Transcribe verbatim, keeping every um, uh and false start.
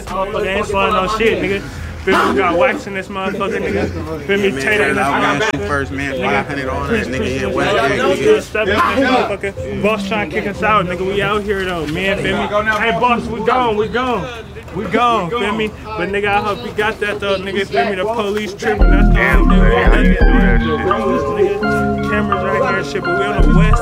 this motherfucker ain't sliding on shit, nigga. Feel me? We got wax in this motherfucker, nigga. Feel me? Tater in this motherfucker. First man, five hundred on that nigga. Yeah, well, motherfucker. Boss trying to kick us out, nigga. We out here though, man. Feel me? Hey, boss, we gone, we gone. We gone, feel me? But nigga, I hope you got that though, nigga. Feel me? The police tripping. That's the only thing we got. Cameras right here and shit, but we on the west